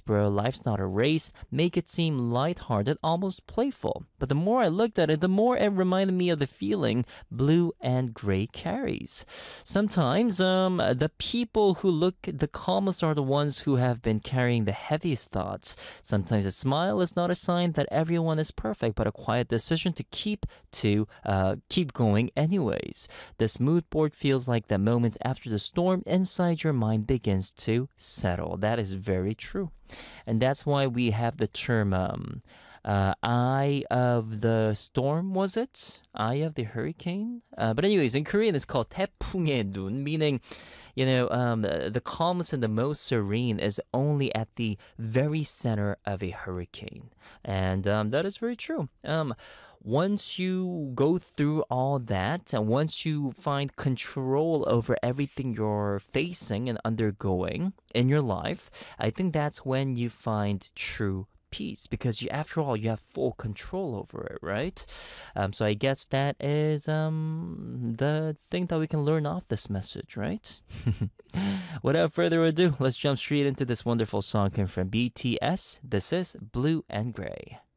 bro. Life's not a race. Make it seem lighthearted, almost playful. But the more I looked at it, the more it reminded me of the feeling blue and gray carries. Sometimes, the people who look the calmest are the ones who have been carrying the heaviest thoughts. Sometimes a smile is not a sign that everyone is perfect, but a quiet decision to keep going anyways. This mood board feels like the moment after the storm inside your mind begins to settle. That is very true. And that's why we have the term eye of the storm, was it? Eye of the hurricane? But anyways, in Korean it's called 태풍의 눈, meaning, the calmest and the most serene is only at the very center of a hurricane. And that is very true. Once you go through all that, and once you find control over everything you're facing and undergoing in your life, I think that's when you find true peace, because after all, you have full control over it, right? So I guess that is the thing that we can learn off this message, right? Without further ado, let's jump straight into this wonderful song coming from BTS. This is Blue and Gray.